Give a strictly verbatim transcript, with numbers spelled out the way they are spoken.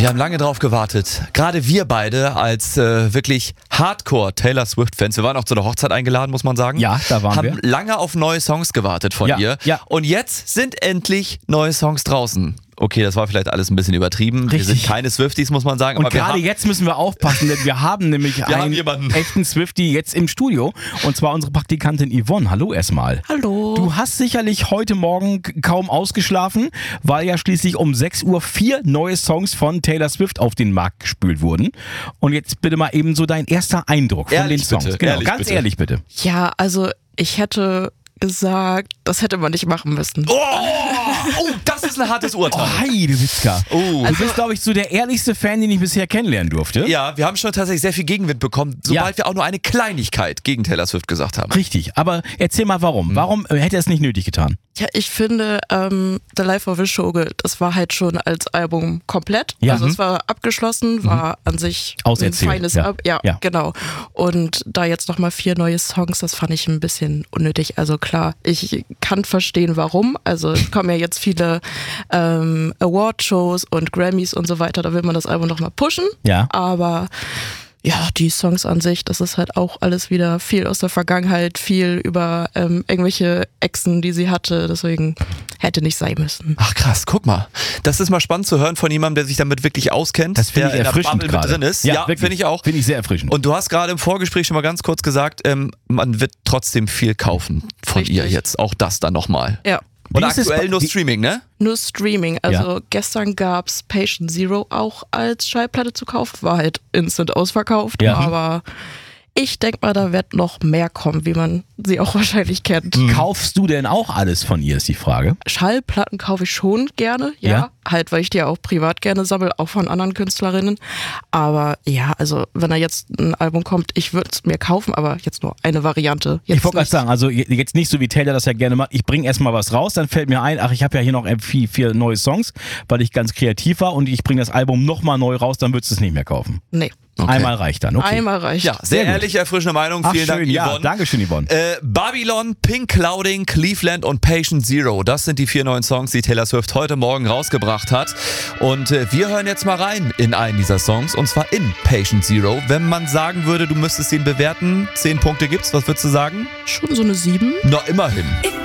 Wir haben lange drauf gewartet. Gerade wir beide als äh, wirklich Hardcore Taylor Swift-Fans. Wir waren auch zu der Hochzeit eingeladen, muss man sagen. Ja, da waren haben wir. lange auf neue Songs gewartet von Ja, ihr. ja. Und jetzt sind endlich neue Songs draußen. Okay, das war vielleicht alles ein bisschen übertrieben. Richtig. Wir sind keine Swifties, muss man sagen. Und aber wir gerade haben, jetzt müssen wir aufpassen, denn wir haben nämlich Wir haben einen jemanden. echten Swiftie jetzt im Studio. Und zwar unsere Praktikantin Yvonne. Hallo erstmal. Hallo. Du hast sicherlich heute Morgen k- kaum ausgeschlafen, weil ja schließlich um sechs Uhr vier neue Songs von Taylor Swift auf den Markt gespült wurden. Und jetzt bitte mal eben so dein erster Eindruck von Ehrlich den Songs. bitte, Genau, ehrlich ganz bitte. ehrlich bitte. Ja, also ich hätte gesagt, das hätte man nicht machen müssen. Oh, oh, das ist ein hartes Urteil. Oh, hi, du Witzka. Oh. Du bist, glaube ich, so der ehrlichste Fan, den ich bisher kennenlernen durfte. Ja, wir haben schon tatsächlich sehr viel Gegenwind bekommen, sobald Ja. wir auch nur eine Kleinigkeit gegen Taylor Swift gesagt haben. Richtig, aber erzähl mal warum. Warum äh, hätte er es nicht nötig getan? Ja, ich finde, ähm, The Life of a Showgirl, das war halt schon als Album komplett. Ja. Also Mhm. es war abgeschlossen, war an sich Auserzählt, ein feines ja. Album. Ja, Ja. genau. Und da jetzt nochmal vier neue Songs, das fand ich ein bisschen unnötig. Also klar, ich kann verstehen, warum. Also es kommen ja jetzt viele ähm, Award-Shows und Grammys und so weiter, da will man das Album nochmal pushen. Ja. Aber ja, die Songs an sich, das ist halt auch alles wieder viel aus der Vergangenheit, viel über ähm, irgendwelche Exen, die sie hatte. Deswegen hätte nicht sein müssen. Ach krass, guck mal. Das ist mal spannend zu hören von jemandem, der sich damit wirklich auskennt, Das finde der ich in der erfrischend Bubble mit gerade. drin ist. Ja, Ja, wirklich. finde ich auch. Finde ich sehr erfrischend. Und du hast gerade im Vorgespräch schon mal ganz kurz gesagt, ähm, man wird trotzdem viel kaufen von Richtig. ihr jetzt. Auch das dann nochmal. Ja. Und Wie ist es aktuell bei- nur wie- Streaming, ne? Nur Streaming. Also gestern gab's Patient Zero auch als Schallplatte zu kaufen. War halt instant ausverkauft. Ja. Aber ich denke mal, da wird noch mehr kommen, wie man sie auch wahrscheinlich kennt. Kaufst du denn auch alles von ihr, ist die Frage. Schallplatten kaufe ich schon gerne, ja. Ja? Halt, weil ich die ja auch privat gerne sammle, auch von anderen Künstlerinnen. Aber ja, also wenn da jetzt ein Album kommt, ich würde es mir kaufen, aber jetzt nur eine Variante. Jetzt Ich wollte gerade nicht- sagen, also je- jetzt nicht so wie Taylor das ja gerne macht, ich bringe erstmal was raus, dann fällt mir ein, ach, ich habe ja hier noch vier, vier neue Songs, weil ich ganz kreativ war und ich bringe das Album nochmal neu raus, dann würdest du es nicht mehr kaufen. Nee, Okay. Einmal reicht dann, okay. einmal reicht. Ja, sehr, Sehr gut. ehrliche, erfrischende Meinung. Ach, Vielen schön, Dank, ja, Yvonne. Dankeschön, Yvonne. Äh, Babylon, Pink Clouding, Cleveland und Patient Zero. Das sind die vier neuen Songs, die Taylor Swift heute Morgen rausgebracht hat. Und äh, wir hören jetzt mal rein in einen dieser Songs, und zwar in Patient Zero. Wenn man sagen würde, du müsstest ihn bewerten, zehn Punkte gibt's, was würdest du sagen? Schon so eine sieben. Na, immerhin.